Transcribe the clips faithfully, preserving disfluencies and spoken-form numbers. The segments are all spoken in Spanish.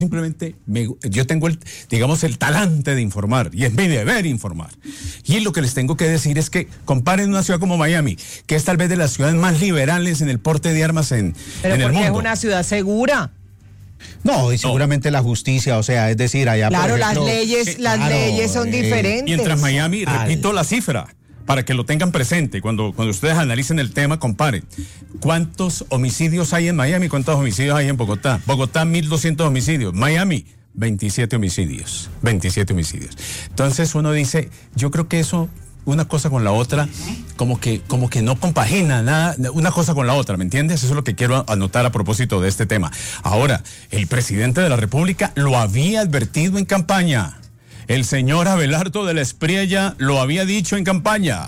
Simplemente me, yo tengo el, digamos, el talante de informar, y es mi deber informar. Y lo que les tengo que decir es que comparen una ciudad como Miami, que es tal vez de las ciudades más liberales en el porte de armas en, Pero en el mundo. Pero porque es una ciudad segura. No, y seguramente no. La justicia, o sea, es decir, allá Claro, por ejemplo, las leyes, las claro, leyes son eh, diferentes. Mientras Miami, Al... repito la cifra, para que lo tengan presente, cuando, cuando ustedes analicen el tema, comparen. ¿Cuántos homicidios hay en Miami? ¿Cuántos homicidios hay en Bogotá? Bogotá, mil doscientos homicidios. Miami, veintisiete homicidios. veintisiete homicidios. Entonces uno dice, yo creo que eso, una cosa con la otra, como que, como que no compagina nada, una cosa con la otra, ¿me entiendes? Eso es lo que quiero anotar a propósito de este tema. Ahora, el presidente de la República lo había advertido en campaña. El señor Abelardo de la Espriella lo había dicho en campaña.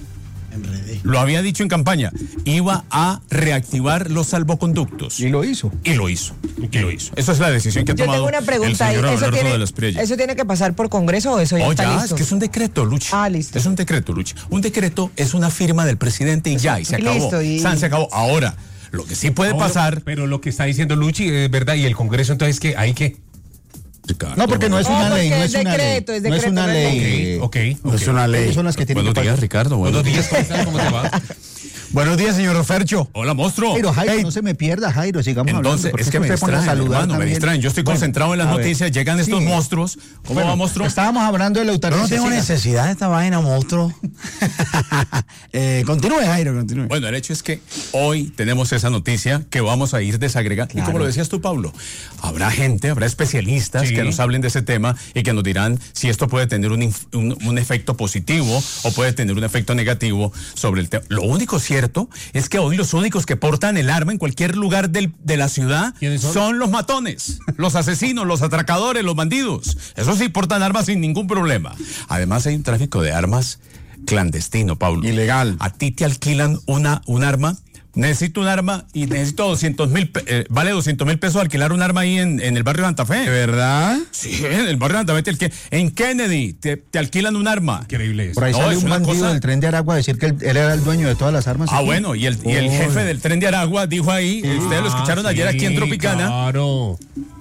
Lo había dicho en campaña. Iba a reactivar los salvoconductos. Y lo hizo. Y lo hizo. Y lo hizo. Esa es la decisión que ha Yo tomado tengo una pregunta el señor ahí. ¿Eso Abelardo tiene, de la Espriella. ¿Eso tiene que pasar por Congreso o eso ya oh, está ya, listo? Es que es un decreto, Luchi. Ah, listo. Es un decreto, Luchi. Un decreto es una firma del presidente y ya, y se acabó. Listo, y... San, se acabó. Ahora, lo que sí puede Ahora, pasar... Pero lo que está diciendo Luchi es verdad, y el Congreso, entonces, ¿qué? ¿Hay qué? Ricardo, No, porque no es una no, ley, no es, es una decreto, ley. es no es decreto, una no es ley. Ok, ok. No es una ley. Son las que tienen Buenos que días, pasar. Ricardo. Buenos Buenos días, ¿cómo estás? ¿Cómo te va? Buenos días, señor Fercho. Hola, monstruo. Jairo, Jairo, Hey. no se me pierda, Jairo, sigamos Entonces, hablando. es que me usted pone a distraen, saludar hermano, me también. distraen. Yo estoy Bueno, concentrado en las a ver. noticias, llegan estos Sí. monstruos. ¿Cómo Bueno, va, monstruo? Estábamos hablando de la Yo eutanasia. no tengo siga. necesidad de esta vaina, monstruo. eh, continúe, Jairo, continúe. Bueno, el hecho es que hoy tenemos esa noticia que vamos a ir desagregando. Claro. Y como lo decías tú, Pablo, habrá gente, habrá especialistas Sí. que nos hablen de ese tema y que nos dirán si esto puede tener un, inf- un, un efecto positivo o puede tener un efecto negativo sobre el tema. Lo único cierto es que hoy los únicos que portan el arma en cualquier lugar del, de la ciudad ¿Quiénes son? son los matones, los asesinos, los atracadores, los bandidos. Eso sí, portan armas sin ningún problema. Además, hay un tráfico de armas clandestino, Pablo. Ilegal. A ti te alquilan una, un arma. Necesito un arma y necesito doscientos mil, eh, vale doscientos mil pesos alquilar un arma ahí en, en el barrio Santa Fe. ¿De verdad? Sí, en el barrio Santa Fe. te alquil- En Kennedy te, te alquilan un arma. Increíble eso. Por ahí No, sale es un una bandido cosa- del tren de Aragua a decir que él, él era el dueño de todas las armas. Ah, aquí. bueno, y el, y el jefe del tren de Aragua dijo ahí, ustedes lo escucharon Ah, ayer sí, aquí en Tropicana. Claro.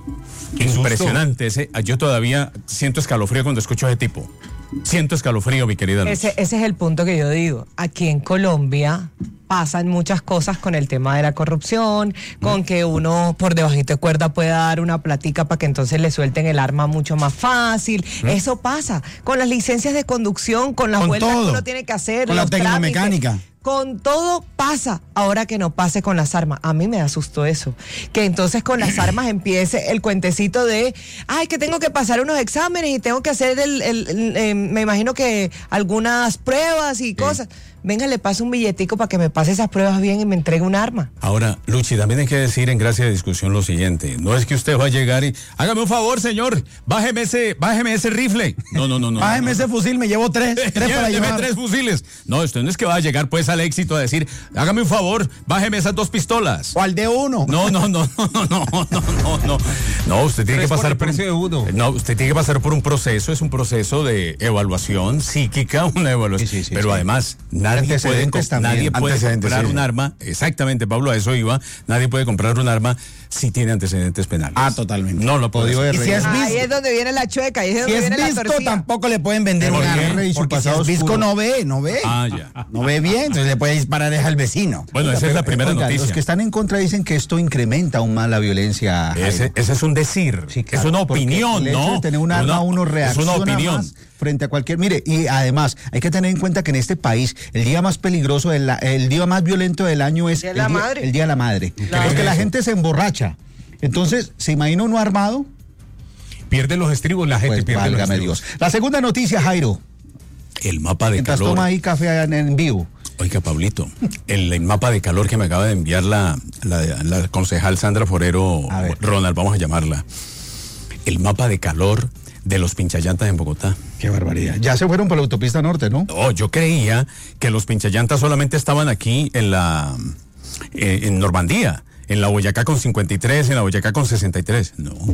Qué susto. Impresionante. Ese, yo todavía siento escalofrío cuando escucho a ese tipo. Siento escalofrío, mi querida Luz. Ese, ese es el punto que yo digo. Aquí en Colombia pasan muchas cosas con el tema de la corrupción, con que uno por debajito de cuerda pueda dar una platica para que entonces le suelten el arma mucho más fácil. Eso pasa con las licencias de conducción, con las Con vueltas todo. que uno tiene que hacer, Con la los trámites. tecnomecánica. Con todo pasa, ahora que no pase con las armas. A mí me asustó eso. Que entonces con las armas empiece el cuentecito de, ay, que tengo que pasar unos exámenes y tengo que hacer, el, el- el, eh, me imagino que algunas pruebas y cosas. Venga, le paso un billetico para que me pase esas pruebas bien y me entregue un arma. Ahora, Luchi, también hay que decir en gracia de discusión lo siguiente. No es que usted va a llegar y, hágame un favor, señor, bájeme ese, bájeme ese rifle. No, no, no, no. Bájeme no, ese fusil, me llevo tres. Tres para Lléveme llevar. tres fusiles. No, usted no es que va a llegar pues al éxito a decir, hágame un favor, bájeme esas dos pistolas. O al de uno. No, no, no, no, no, no, no, no, no. No, usted tiene Tres que por pasar el por un- precio de uno. No, usted tiene que pasar por un proceso, es un proceso de evaluación psíquica, una evaluación. Sí, sí, sí, pero sí. además, nadie puede, Antecedentes co- también. nadie puede Antecedentes, comprar sí. un arma. Exactamente, Pablo, a eso iba. Nadie puede comprar un arma si tiene antecedentes penales. Ah, totalmente. No lo puede Código de hacer. Y si es Ahí visto, es donde viene la chueca, ahí es si donde es viene la visco, torcida. tampoco le pueden vender ¿Por un qué? arma. Y su Porque si pasado es visco, oscuro. no ve, no ve. Ah, ya. No ve bien, entonces le puede disparar es al vecino. Bueno, esa es la primera Oiga, noticia. Los que están en contra dicen que esto incrementa aún más la violencia. Jairo. Ese, ese es un decir, Sí, claro, es una porque opinión, el hecho ¿no? de tener un arma, Una- uno es reacciona una opinión. más frente a cualquier. Mire, y además hay que tener en cuenta que en este país el día más peligroso, del, el día más violento del año es Día de la el, día, madre. el día de la madre. Claro. Porque la Eso. gente se emborracha. Entonces, ¿se imagina uno armado? Pierde los estribos la gente, Pues pierde los válgame estribos. Dios. La segunda noticia, Jairo. El mapa de Mientras calor. toma ahí café en, en vivo. Oiga, Pablito, el, el mapa de calor que me acaba de enviar la, la, la concejal Sandra Forero A ver. Ronald, vamos a llamarla. El mapa de calor de los pinchallantas en Bogotá. Qué barbaridad. Ya se fueron por la autopista norte, ¿no? Oh, yo creía que los pinchallantas solamente estaban aquí en la eh, en Normandía, en la Boyacá con cincuenta y tres, en la Boyacá con sesenta y tres. No.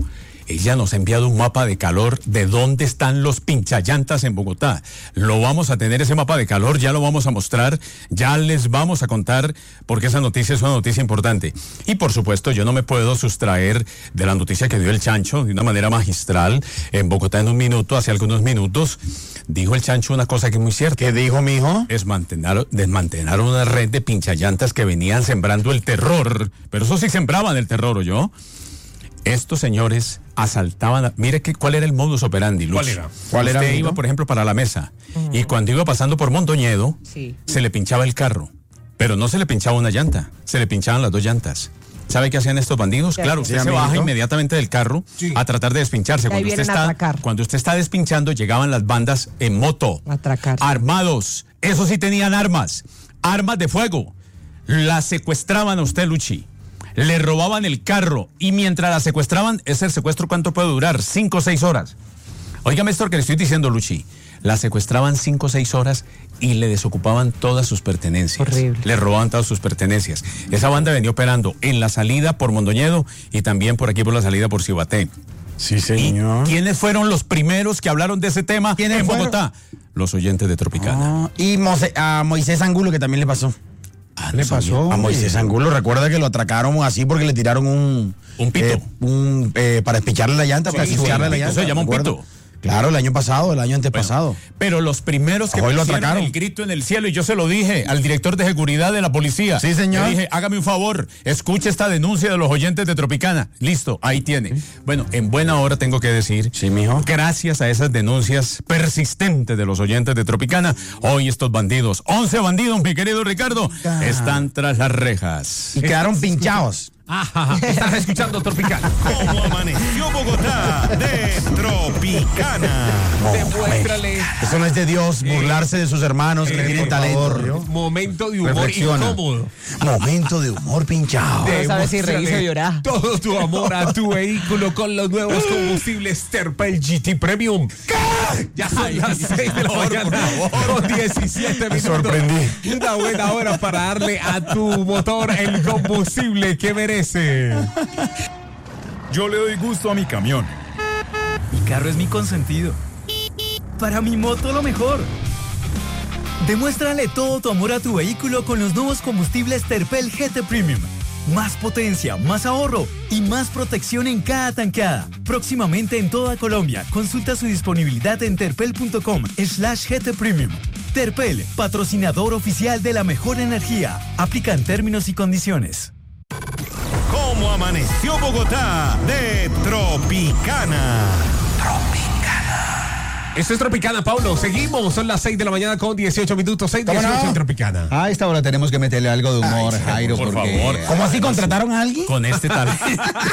ella nos ha enviado un mapa de calor de dónde están los pinchallantas en Bogotá. Lo vamos a tener ese mapa de calor, ya lo vamos a mostrar, ya les vamos a contar porque esa noticia es una noticia importante. Y por supuesto, yo no me puedo sustraer de la noticia que dio el Chancho de una manera magistral en Bogotá en un minuto, hace algunos minutos. Dijo el Chancho una cosa que es muy cierta. ¿Qué dijo, mijo? Desmantelar, desmantelar una red de pinchallantas que venían sembrando el terror. Pero eso sí sembraban el terror, ¿o yo? Estos señores asaltaban, a, mire que, cuál era el modus operandi, Luz. ¿Cuál era? ¿Cuál era, Usted amigo? iba, por ejemplo, para la mesa, uh-huh. y cuando iba pasando por Mondoñedo, sí. se le pinchaba el carro, pero no se le pinchaba una llanta, se le pinchaban las dos llantas. ¿Sabe qué hacían estos bandidos? ¿Qué? Claro, usted Sí, se baja amiguito. inmediatamente del carro Sí. a tratar de despincharse. Y ahí Cuando usted, vienen a está, atracar. cuando usted está despinchando, llegaban las bandas en moto, Atracarse. armados, eso sí tenían armas, armas de fuego, la secuestraban a usted, Luchi. Le robaban el carro y mientras la secuestraban, ese secuestro ¿cuánto puede durar? Cinco o seis horas. Óigame esto que le estoy diciendo, Luchi. La secuestraban cinco o seis horas y le desocupaban todas sus pertenencias. Horrible. Le robaban todas sus pertenencias. Esa banda venía operando en la salida por Mondoñedo y también por aquí por la salida por Cibaté. Sí, ¿Y señor. quiénes fueron los primeros que hablaron de ese tema ¿Quiénes en fueron? Bogotá? Los oyentes de Tropicana. Ah, y Mose- a Moisés Angulo, que también le pasó. Ah, ¿Le no pasó? sabía. A Moisés Angulo, recuerda que lo atracaron así porque le tiraron un... Un pito. eh, un, eh, para espicharle la llanta, para Sí, espicharle sí, la un pito, llanta. se llama un ¿recuerda? pito. Claro, el año pasado, el año antepasado. Bueno, pero los primeros que Hoy lo pusieron atracaron. el grito en el cielo, y yo se lo dije al director de seguridad de la policía. Sí, señor. Le dije, hágame un favor, escuche esta denuncia de los oyentes de Tropicana. Listo, ahí tiene. Bueno, en buena hora tengo que decir, Sí, mijo. gracias a esas denuncias persistentes de los oyentes de Tropicana, hoy estos bandidos, once bandidos, mi querido Ricardo, Ah. están tras las rejas. Y quedaron pinchados. Ajá, estás escuchando Tropical. ¿Cómo amaneció Bogotá de Tropicana? Demuéstrale. Eso no es de Dios, burlarse de sus hermanos que Eh, tienen por talento. favor, ¿yo? Momento de humor Reflexiona. incómodo. Momento de humor pinchado. No sabe si reírse o Demuéstrale llorar. todo tu amor a tu vehículo con los nuevos combustibles Terpel G T Premium. Ya son las seis de la mañana con diecisiete minutos. sorprendí. Una buena hora para darle a tu motor el combustible que merece. Yo le doy gusto a mi camión. Mi carro es mi consentido. Para mi moto lo mejor. Demuéstrale todo tu amor a tu vehículo con los nuevos combustibles Terpel G T Premium. Más potencia, más ahorro y más protección en cada tanqueada. Próximamente en toda Colombia. Consulta su disponibilidad en terpel.com slash GT Premium. Terpel, patrocinador oficial de la mejor energía. Aplican términos y condiciones. ¿Cómo amaneció Bogotá de Tropicana? Esto es Tropicana, Pablo. Seguimos. Son las seis de la mañana con dieciocho minutos. seis ¿Cómo dieciocho no? en Tropicana. A esta hora tenemos que meterle algo de humor, Ay, Jairo, por porque... favor. ¿Cómo así contrataron a alguien? Con este talento.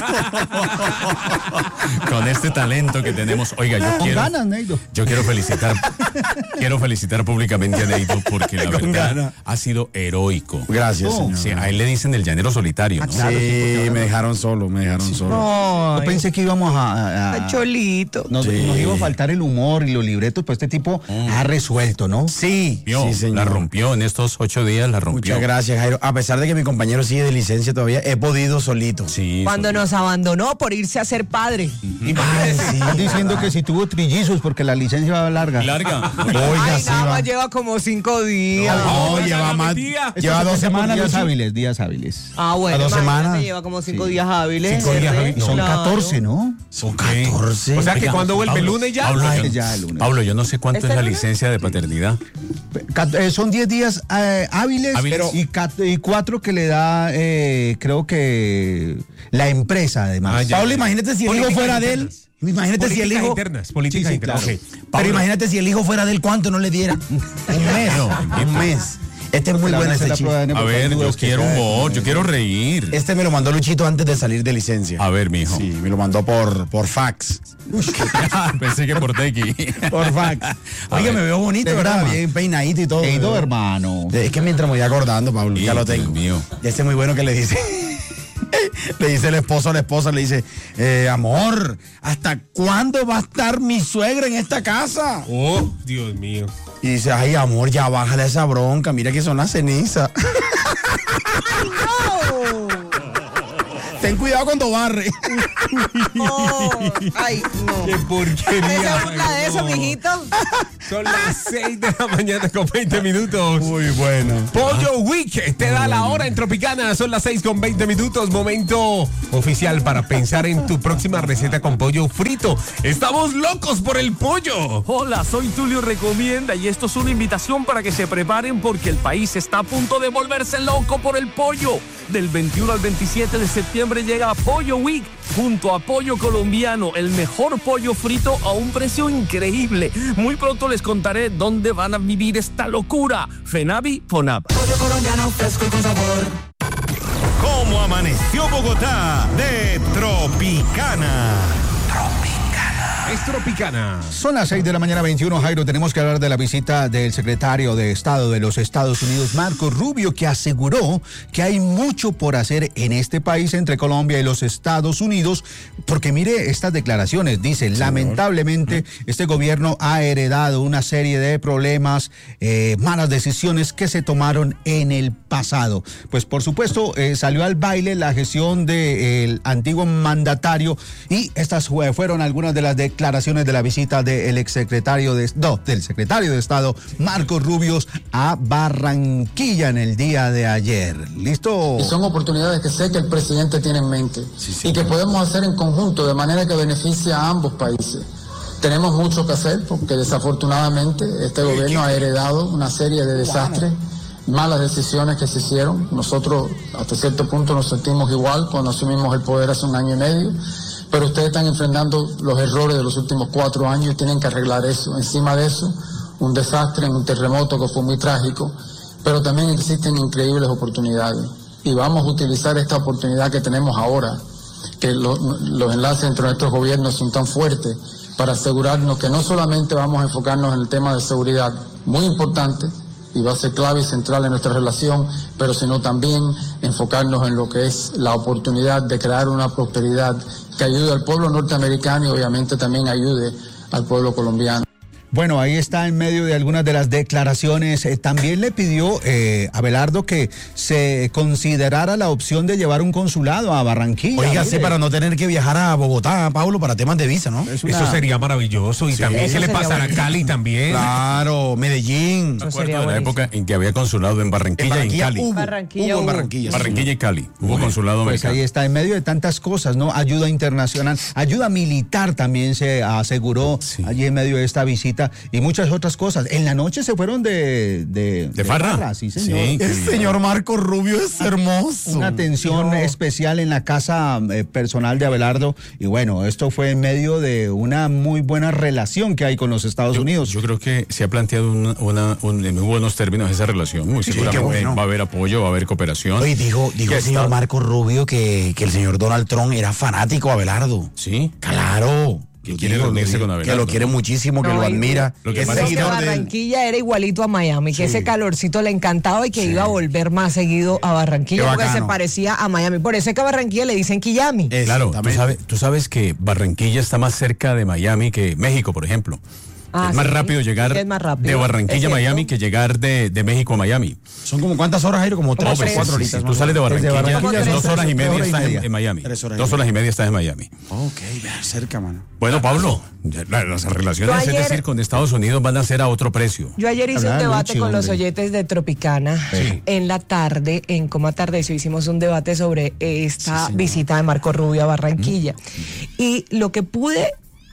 Con este talento que tenemos. Oiga, yo Con quiero. ganas, Neido. Yo quiero felicitar. quiero felicitar públicamente a Neido porque la Con verdad ganas. ha sido heroico. Gracias, Oh, señor. Sí, a él le dicen el llanero solitario, ¿no? Sí, me dejaron solo, me dejaron solo. Yo pensé que íbamos a... a- a- Ay, Cholito. nos, Sí. nos iba a faltar el humor y los libretos, pues este tipo ha resuelto, ¿no? Sí, Rompió, sí, señor. la rompió en estos ocho días, la rompió. Muchas gracias, Jairo. A pesar de que mi compañero sigue de licencia todavía, he podido solito. Sí, Cuando eso- nos abandonó por irse a ser padre. Ay, sí. Están diciendo que si tuvo trillizos porque la licencia va larga. larga. Oiga, Ay, sí, nada va. más lleva como cinco días. No, Oiga, lleva la más. metida. Lleva dos semanas, Días Luchi. hábiles, días hábiles. Ah, bueno, A dos imagínate, semanas. lleva como cinco días hábiles. Cinco días ¿verdad? hábiles. Son Claro. catorce, ¿no? Son catorce. O sea que Oiga, cuando vuelve el Pablo, lunes ya. Pablo, Ay, yo, ya, el lunes. Pablo, yo no sé cuánto ¿Este es la lunes? licencia de paternidad. Cat- eh, son diez días eh, hábiles, Hábiles. pero- y, cat- y cuatro que le da, eh, creo que la empresa, además. Ah, ya. Pablo, imagínate si el hijo Políticas fuera de él. internas. Imagínate si el Políticas hijo. internas, políticas Sí, sí, internas. claro. Ok. Pero Pablo. imagínate si el hijo fuera de él, ¿cuánto no le diera? Un mes. Un mes. Este es muy Le van bueno a hacer este la chiste. prueba de A D N A porque hay ver, yo dudas que quiero caen. humor, yo quiero reír. Este me lo mandó Luchito antes de salir de licencia. A ver, mijo. Sí, me lo mandó por, por fax. Pensé que por Tequi. Por fax. Oiga, ver. me veo bonito, ¿verdad? Telegrama. Bien peinadito y todo. Eido, hermano. Es que mientras me voy acordando, Pablo, Sí, ya lo Dios tengo. mío. Y este es muy bueno que le dice. Le dice el esposo a la esposa, le dice, eh, amor, ¿hasta cuándo va a estar mi suegra en esta casa? Oh, Dios mío. Y dice, ay, amor, ya bájale esa bronca, mira que son las cenizas. ten cuidado cuando barre. Oh, ay, no. Qué porquería. ¿Se burla de eso, no. mijito? Son las seis de la mañana con veinte minutos. Muy bueno. Pollo Week te da la hora en Tropicana. Son las seis con veinte minutos. Momento oficial para pensar en tu próxima receta con pollo frito. Estamos locos por el pollo. Hola, soy Tulio Recomienda y esto es una invitación para que se preparen porque el país está a punto de volverse loco por el pollo. Del veintiuno al veintisiete de septiembre llega Pollo Week junto a Pollo Colombiano, el mejor pollo frito a un precio increíble. Muy pronto les contaré dónde van a vivir esta locura. Fenavi Fonab. Pollo colombiano fresco y con sabor. ¿Cómo amaneció Bogotá? De Tropicana. Es Tropicana. Son las seis de la mañana, veintiuno, Jairo. Tenemos que hablar de la visita del secretario de Estado de los Estados Unidos, Marco Rubio, que aseguró que hay mucho por hacer en este país entre Colombia y los Estados Unidos, porque mire estas declaraciones. Dice, lamentablemente, este gobierno ha heredado una serie de problemas, eh, malas decisiones que se tomaron en el pasado. Pues, por supuesto, eh, salió al baile la gestión del antiguo mandatario y estas fue, fueron algunas de las declaraciones declaraciones de la visita del exsecretario de no, del secretario de Estado Marco Rubio a Barranquilla en el día de ayer. ¿Listo? Y son oportunidades que sé que el presidente tiene en mente sí, sí, y que podemos hacer en conjunto de manera que beneficie a ambos países. Tenemos mucho que hacer porque desafortunadamente este gobierno ha heredado una serie de desastres, malas decisiones que se hicieron. Nosotros hasta cierto punto nos sentimos igual cuando asumimos el poder hace un año y medio. Pero ustedes están enfrentando los errores de los últimos cuatro años y tienen que arreglar eso. Encima de eso, un desastre, un terremoto que fue muy trágico, pero también existen increíbles oportunidades. Y vamos a utilizar esta oportunidad que tenemos ahora, que lo, los enlaces entre nuestros gobiernos son tan fuertes, para asegurarnos que no solamente vamos a enfocarnos en el tema de seguridad, muy importante, y va a ser clave y central en nuestra relación, pero sino también enfocarnos en lo que es la oportunidad de crear una prosperidad que ayude al pueblo norteamericano y obviamente también ayude al pueblo colombiano. Bueno, ahí está en medio de algunas de las declaraciones. Eh, también le pidió eh, a Abelardo que se considerara la opción de llevar un consulado a Barranquilla. Oiga, sí, para no tener que viajar a Bogotá, Pablo, para temas de visa, ¿no? Una... Eso sería maravilloso y sí, también se le pasará a Cali también. Claro, Medellín. Me acuerdo de la época en que había consulado en Barranquilla, en Barranquilla y en Cali. Hubo, Barranquilla hubo en hubo. Barranquilla. Barranquilla y Cali. Hubo Bueno, consulado pues mexicano. ahí está, en medio de tantas cosas, ¿no? Ayuda internacional, ayuda militar también se aseguró sí. allí en medio de esta visita y muchas otras cosas. En la noche se fueron de... ¿De, de, de farra? farra? Sí, señor. Sí, el señor Marco Rubio es hermoso. Una atención no. especial en la casa eh, personal de Abelardo. Y bueno, esto fue en medio de una muy buena relación que hay con los Estados yo, Unidos. Yo creo que se ha planteado una, una, un, en muy buenos términos esa relación. Muy sí, seguramente bueno. va a haber apoyo, va a haber cooperación. Oye, dijo, dijo el señor Marco Rubio que, que el señor Donald Trump era fanático a Abelardo. Sí. Claro. Que quiere reunirse con Abelardo. Que lo quiere muchísimo, que no, lo admira. Lo que es pasa que Barranquilla era igualito a Miami, que sí. ese calorcito le encantaba y que sí. iba a volver más seguido a Barranquilla porque se parecía a Miami. Por eso es que a Barranquilla le dicen Quillami. Claro, tú sabes, tú sabes que Barranquilla está más cerca de Miami que México, por ejemplo. Ah, es más sí, rápido llegar es más rápido. de Barranquilla a Miami que llegar de, de México a Miami. ¿Son como cuántas horas, Jairo? Como tres o cuatro horitas. Si tú sales de Barranquilla, de Barranquilla dos horas y media horas y estás media. en, en Miami. Tres horas Dos horas y media estás en Miami. Ok, cerca, mano. Bueno, Pablo, las relaciones, ayer, es decir, con Estados Unidos van a ser a otro precio. Yo ayer hice un debate mucho, con los hombre. oyentes de Tropicana. Sí. En la tarde, en Coma Atardeció, hicimos un debate sobre esta sí, visita de Marco Rubio a Barranquilla. Mm. Y lo que pude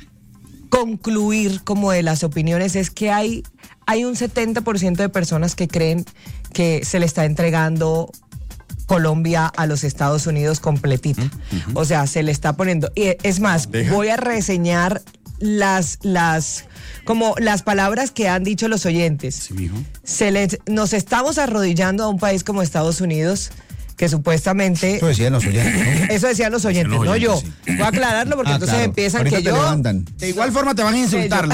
concluir como de las opiniones es que hay, hay un setenta por ciento de personas que creen que se le está entregando Colombia a los Estados Unidos completita. Uh-huh. O sea, se le está poniendo... Y es más, Deja. voy a reseñar las... las como las palabras que han dicho los oyentes. Sí, mijo. Se les, nos estamos arrodillando a un país como Estados Unidos, que supuestamente... Eso decían los oyentes, ¿no? Eso decían los oyentes, los oyentes no yo. Sí. Voy a aclararlo porque ah, entonces claro. empiezan Ahorita que te yo... levantan. De igual forma te van a insultar,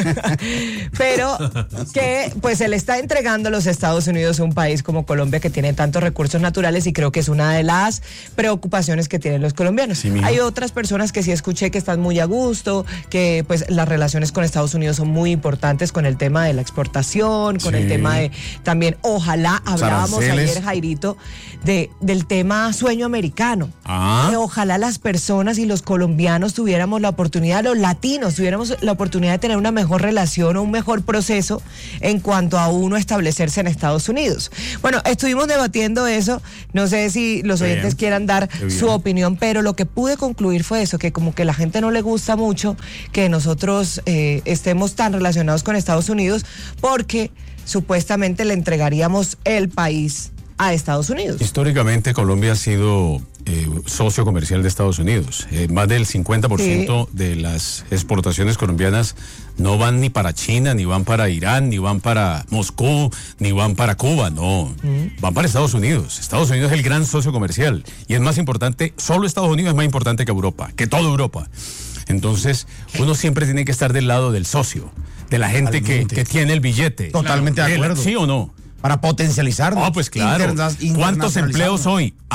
Pero que pues se le está entregando a los Estados Unidos un país como Colombia que tiene tantos recursos naturales y creo que es una de las preocupaciones que tienen los colombianos. Sí, hay otras personas que sí escuché que están muy a gusto, que pues las relaciones con Estados Unidos son muy importantes con el tema de la exportación, con sí. el tema de también, ojalá, hablábamos ayer, Jairito, de del tema sueño americano. Ah. Que ojalá las personas y los colombianos tuviéramos la oportunidad, los latinos tuviéramos la oportunidad de tener una mejor relación o un mejor proceso en cuanto a uno establecerse en Estados Unidos. Bueno, estuvimos debatiendo eso, no sé si los Bien. oyentes quieran dar Qué bien. su opinión, pero lo que pude concluir fue eso, que como que la gente no le gusta mucho que nosotros eh, estemos tan relacionados con Estados Unidos porque supuestamente le entregaríamos el país a Estados Unidos. Históricamente Colombia ha sido eh, socio comercial de Estados Unidos. Eh, más del cincuenta por ciento sí. de las exportaciones colombianas no van ni para China, ni van para Irán, ni van para Moscú, ni van para Cuba, no. Mm. Van para Estados Unidos. Estados Unidos es el gran socio comercial y es más importante, solo Estados Unidos es más importante que Europa, que toda Europa. Entonces, uno siempre tiene que estar del lado del socio, de la gente que, que tiene el billete. Totalmente de acuerdo. ¿Sí o no? Para potencializarnos. Ah, pues claro. Interna- ¿Cuántos empleos hoy